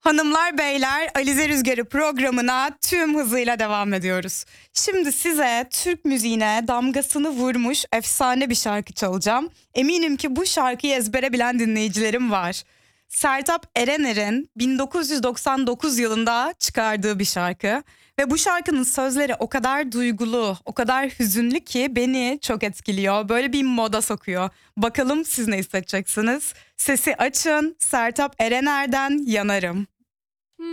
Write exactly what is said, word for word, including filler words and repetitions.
Hanımlar beyler, Alize Rüzgarı programına tüm hızıyla devam ediyoruz. Şimdi size Türk müziğine damgasını vurmuş efsane bir şarkı çalacağım. Eminim ki bu şarkıyı ezbere bilen dinleyicilerim var. Sertab Erener'in bin dokuz yüz doksan dokuz yılında çıkardığı bir şarkı. Ve bu şarkının sözleri o kadar duygulu, o kadar hüzünlü ki beni çok etkiliyor. Böyle bir moda sokuyor. Bakalım siz ne hissedeceksiniz? Sesi açın, Sertab Erener'den Yanarım.